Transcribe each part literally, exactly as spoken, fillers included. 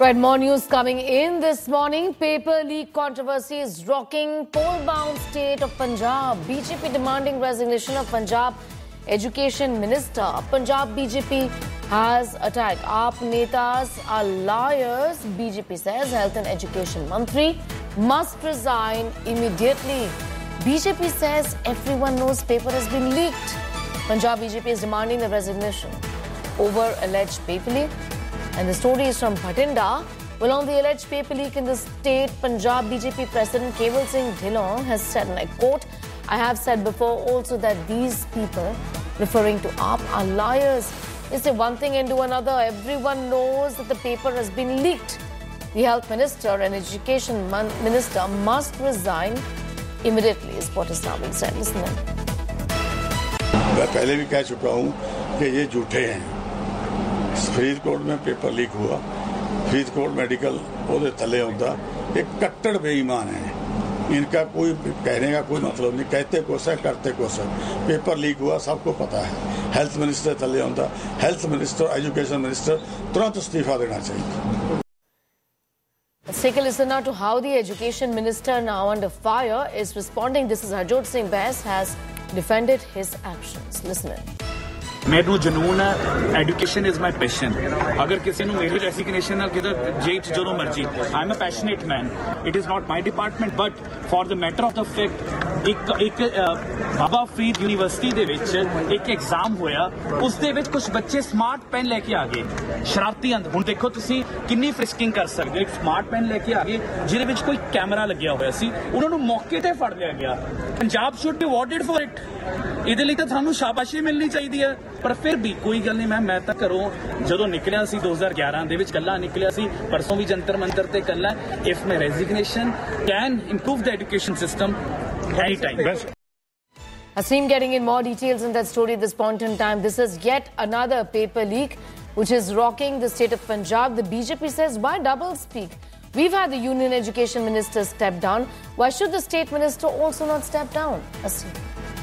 Right, more news coming in this morning. Paper leak controversy is rocking poll-bound state of Punjab. B J P demanding resignation of Punjab Education Minister. Punjab B J P has attacked A P netas are liars. B J P says Health and Education Mantri must resign immediately. B J P says everyone knows paper has been leaked. Punjab B J P is demanding the resignation over alleged paper leak. And the story is from Bhatinda. Well, on the alleged paper leak in the state, Punjab B J P President Kewal Singh Dhillon has said, and I quote, I have said before also that these people, referring to A P, are liars. They say one thing and do another. Everyone knows that the paper has been leaked. The Health Minister and Education Minister must resign immediately, is what is now being said. Listen in. मैं पहले भी कह चुका हूँ कि ये झूठे हैं. फरीदकोट में पेपर लीक हुआ. फरीदकोट मेडिकल ਉਹਦੇ थले होता. एक कट्टर बेईमान है. इनका कोई कहने का कोई मतलब नहीं. कहते कुछ है, करते कुछ है. पेपर लीक हुआ, सबको पता है. हेल्थ मिनिस्टर थले होता. हेल्थ मिनिस्टर, एजुकेशन मिनिस्टर तुरंत इस्तीफा देना चाहिए. Let's take a listen now to how the Education Minister, now under fire, is responding. This is Harjot Singh Bains has defended his actions. Listen in. ਮੈਨੂੰ ਜਨੂਨ ਹੈ. Education is my passion. ਅਗਰ ਕਿਸੇ ਨੂੰ ਮੇਰੀ ਰੈਸਿਗਨੇਸ਼ਨ ਨਾਲ ਕਿਤੇ ਜੇਲ੍ਹ 'ਚ ਜਦੋਂ ਮਰਜੀ, I am a passionate man. It is not my department, but for the matter of the fact ਇੱਕ ਇੱਕ ਬਾਬਾ ਫਰੀਦ ਯੂਨੀਵਰਸਿਟੀ ਦੇ ਵਿੱਚ ਇੱਕ ਐਗਜ਼ਾਮ ਹੋਇਆ. ਉਸ ਦੇ ਵਿੱਚ ਕੁਝ ਬੱਚੇ ਸਮਾਰਟ ਪੈਨ ਲੈ ਕੇ ਆ ਗਏ. ਸ਼ਰਾਰਤੀ ਅੰਦ ਹੁਣ ਦੇਖੋ ਤੁਸੀਂ ਕਿੰਨੀ ਫ੍ਰਿਸਕਿੰਗ ਕਰ ਸਕਦੇ ਹੋ. ਇੱਕ ਸਮਾਰਟ ਪੈਨ ਲੈ ਕੇ ਆ ਗਏ ਜਿਹਦੇ ਵਿੱਚ ਕੋਈ ਕੈਮਰਾ ਲੱਗਿਆ ਹੋਇਆ ਸੀ. ਉਹਨਾਂ ਨੂੰ ਮੌਕੇ ਤੇ ਫੜ ਲਿਆ ਗਿਆ. Punjab should be awarded for it. ਇਹਦੇ ਲਈ ਤਾਂ ਤੁਹਾਨੂੰ ਸ਼ਾਬਾਸ਼ੀ ਮਿਲਣੀ ਚਾਹੀਦੀ ਹੈ. ਪਰ ਫਿਰ ਵੀ ਕੋਈ ਗੱਲ ਨਹੀਂ. ਮੈਂ ਮੈਂ ਤਾਂ ਘਰੋਂ ਜਦੋਂ ਨਿਕਲਿਆ ਸੀ ਦੋ ਹਜ਼ਾਰ ਗਿਆਰਾਂ ਦੇ ਵਿੱਚ ਕੱਲਾ ਨਿਕਲਿਆ ਸੀ. ਪਰਸੋਂ ਵੀ ਜੰਤਰ ਮੰਤਰ ਤੇ ਕੱਲਾ. If my resignation can improve the education system any time. Asim getting in more details in that story at this point in time. This is yet another paper leak which is rocking the state of Punjab. The B J P says, why double speak? We've had the Union Education Minister step down. Why should the State Minister also not step down? Asim.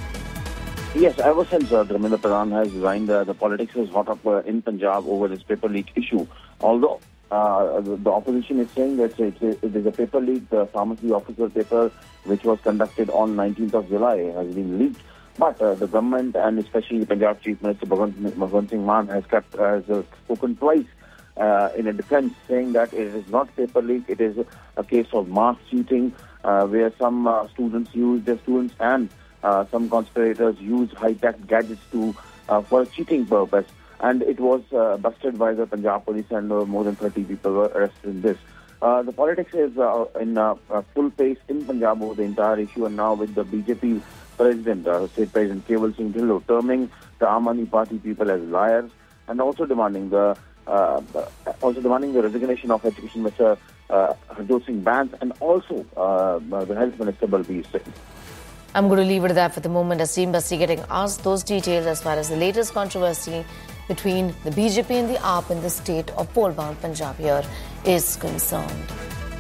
Yes, ever since uh, Dharmendra Pradhan has resigned, uh, the politics is hot up uh, in Punjab over this paper leak issue. Although uh, the, the opposition is saying that it, it is a paper leak, the pharmacy officer paper which was conducted on nineteenth of July has been leaked. But uh, the government and especially Punjab Chief Minister Bhagwant Singh Mann has, kept, has uh, spoken twice uh, in a defense, saying that it is not paper leak, it is a case of mass cheating uh, where some uh, students use their students and Uh, some conspirators use high-tech gadgets to uh, for a cheating purpose, and it was uh, busted by the Punjab police, and uh, more than thirty people were arrested in this. Uh, the politics is uh, in uh, uh, full pace in Punjab over the entire issue, and now with the B J P president, uh, State President Kewal Singh Dhillon, terming the Aam Aadmi Party people as liars, and also demanding the uh, also demanding the resignation of Education Minister uh, Harjot Singh Bains, and also uh, the Health Minister Balbir Singh. I'm going to leave it there for the moment. Asim Basi getting asked those details as far as the latest controversy between the B J P and the A P in the state of poll-bound Punjab here is concerned.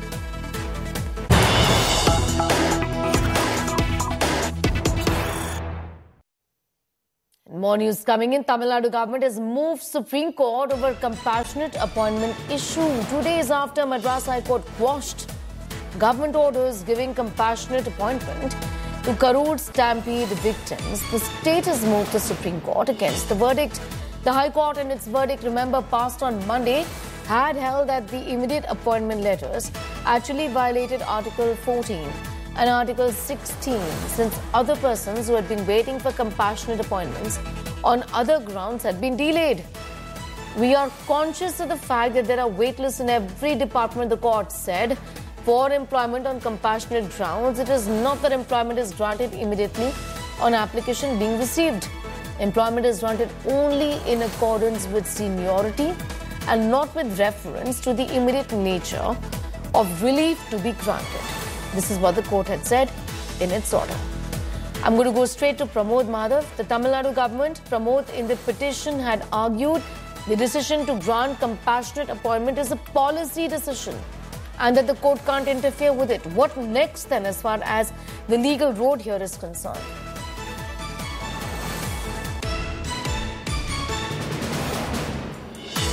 More news coming in. Tamil Nadu government has moved Supreme Court over compassionate appointment issue. Two days after Madras High Court quashed government orders giving compassionate appointment to Karur stampede victims, the state has moved the Supreme Court against the verdict. The High Court in its verdict, remember, passed on Monday, had held that the immediate appointment letters actually violated Article fourteen and Article sixteen, since other persons who had been waiting for compassionate appointments on other grounds had been delayed. We are conscious of the fact that there are wait lists in every department, the court said. For employment on compassionate grounds, it is not that employment is granted immediately on application being received. Employment is granted only in accordance with seniority and not with reference to the immediate nature of relief to be granted. This is what the court had said in its order. I'm going to go straight to Pramod Madhav. The Tamil Nadu government, Pramod, in the petition had argued the decision to grant compassionate appointment is a policy decision, and that the court can't interfere with it. What next then as far as the legal road here is concerned?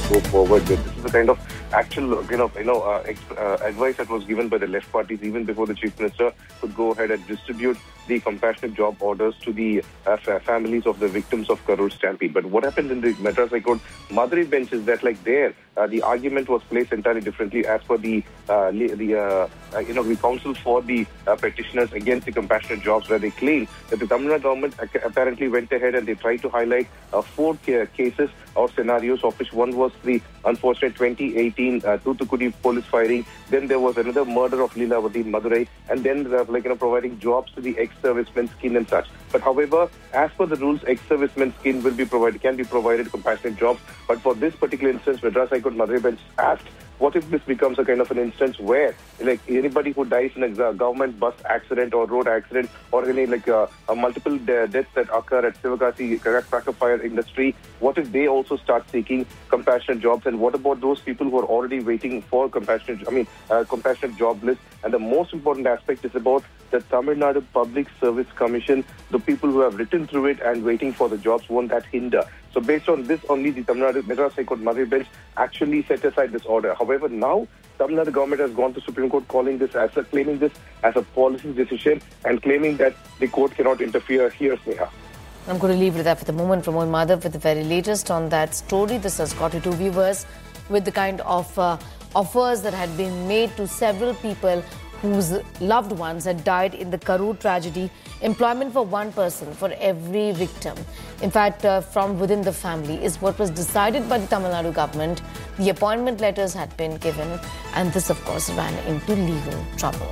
go forward with. This is the kind of actual, you know, you know, uh, ex- uh, advice that was given by the left parties even before the Chief Minister could go ahead and distribute the compassionate job orders to the uh, fa- families of the victims of Karur stampede. But what happened in the Madras High Court Madurai bench is that, like there, uh, the argument was placed entirely differently as per the uh, the uh, uh, you know the counsel for the uh, petitioners against the compassionate jobs, where they claim that the Tamil Nadu government ac- apparently went ahead and they tried to highlight uh, four ca- cases or scenarios, of which one was the unfortunate twenty eighteen uh, Thoothukudi police firing. Then there was another murder of Leelavati in Madurai, and then uh, like you know providing jobs to the ex-servicemen scheme and such. But however, as per the rules, ex-servicemen scheme will be provided, can be provided compassionate jobs. But for this particular instance, Madras High Court Madurai bench asked, what if this becomes a kind of an instance where, like, anybody who dies in a government bus accident or road accident or any, like, uh, a multiple de- deaths that occur at Sivakasi cracker fire industry, what if they also start seeking compassionate jobs? And what about those people who are already waiting for compassionate, I mean, uh, compassionate job list? And the most important aspect is about the Tamil Nadu Public Service Commission, the people who have written through it and waiting for the jobs, won't that hinder? So based on this, only the Tamil Nadu Madras High Court Madurai bench actually set aside this order. However, now Tamil Nadu government has gone to Supreme Court, calling this as a, claiming this as a policy decision and claiming that the court cannot interfere here, Sneha. I'm going to leave it there for the moment. Pramod Madhav with the very latest on that story. This has got you to viewers with the kind of uh, offers that had been made to several people whose loved ones had died in the Karur tragedy. Employment for one person for every victim. In fact, uh, from within the family is what was decided by the Tamil Nadu government. The appointment letters had been given, and this, of course, ran into legal trouble.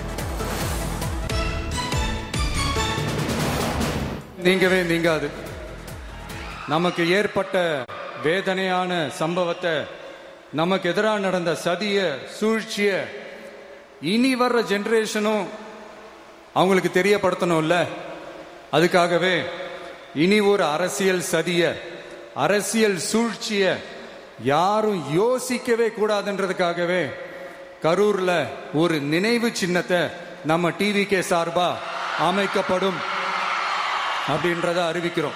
நீங்கவே நீங்காது. நமக்கு ஏற்பட்ட வேதனையான சம்பவத்தை, நமக்கு எதிராக நடந்த சதிய சூழ்ச்சிய இனி வர்ற ஜெனரேஷனும் அவங்களுக்கு தெரியப்படுத்தணும்ல. அதுக்காகவே இனி ஒரு அரசியல் சதிய, அரசியல் சூழ்ச்சிய யாரும் யோசிக்கவே கூடாதுன்றதுக்காகவே கரூர்ல ஒரு நினைவு சின்னத்தை நம்ம டிவிகே சார்பா அமைக்கப்படும் அப்படின்றத அறிவிக்கிறோம்.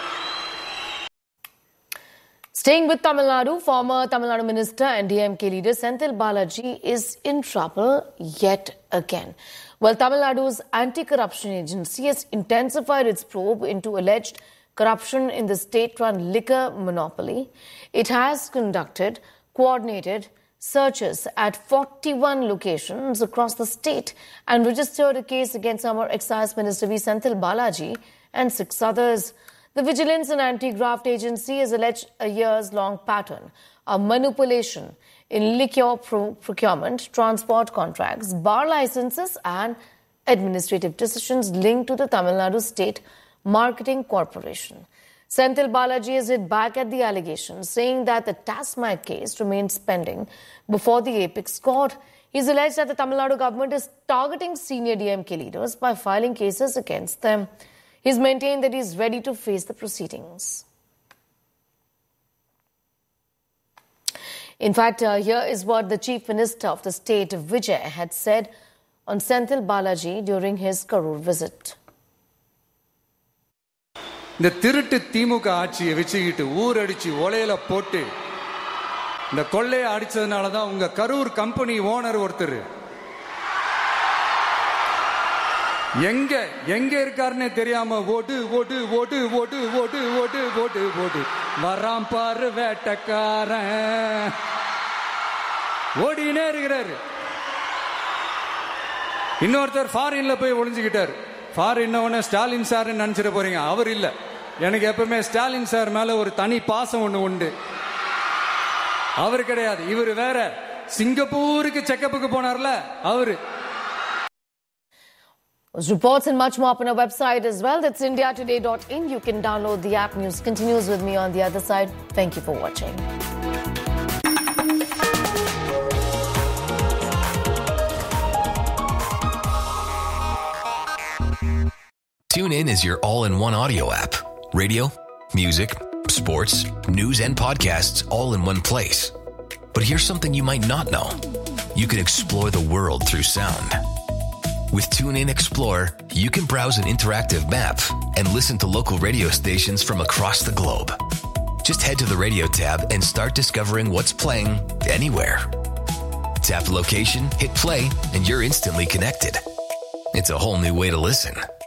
Staying with Tamil Nadu, former Tamil Nadu Minister and D M K leader Senthil Balaji is in trouble yet again. Well, Tamil Nadu's anti-corruption agency has intensified its probe into alleged corruption in the state-run liquor monopoly. It has conducted coordinated searches at forty-one locations across the state and registered a case against former Excise Minister V. Senthil Balaji and six others. The Vigilance and Anti-Graft Agency has alleged a years-long pattern of manipulation in liquor pro- procurement, transport contracts, bar licenses and administrative decisions linked to the Tamil Nadu State Marketing Corporation. Senthil Balaji has hit back at the allegations, saying that the TASMAC case remains pending before the Apex Court. He's alleged that the Tamil Nadu government is targeting senior D M K leaders by filing cases against them. He's maintained that he's ready to face the proceedings. In fact, uh, here is what the Chief Minister of the state, Vijay, had said on Senthil Balaji during his Karur visit. இந்த திருட்டு திமுக ஆட்சியை வச்சுக்கிட்டு ஊரடிச்சு ஒலையில போட்டு இந்த கொள்ளையை அடிச்சதுனால தான் உங்க Karur company owner ஒருத்தர் எங்க எங்க இருக்காருன்னே தெரியாம ஓடு ஓடு ஓடு ஓடு ஓடு ஓடு ஓடு ஓடு வராம் பாரு வேட்டக்காரன் ஓடினே இருக்கிறாரு. இன்னொருத்தர் ஃபாரின்ல போய் ஒளிஞ்சுக்கிட்டார். ஃபாரின் உடனே ஸ்டாலின் சார் நினைச்சிட போறீங்க, அவர் இல்ல. எனக்கு எப்பவுமே ஸ்டாலின் சார் மேல ஒரு தனி பாசம் ஒண்ணு உண்டு. அவர் கிடையாது, இவர் வேற. சிங்கப்பூருக்கு செக்கப்புக்கு போனார்ல அவரு. Reports and much more up on our website as well. That's india today dot in. You can download the app. News continues with me on the other side. Thank you for watching. TuneIn is your all-in-one audio app. Radio, music, sports, news, and podcasts all in one place. But here's something you might not know. You can explore the world through sound. With TuneIn Explorer, you can browse an interactive map and listen to local radio stations from across the globe. Just head to the radio tab and start discovering what's playing anywhere. Tap location, hit play, and you're instantly connected. It's a whole new way to listen.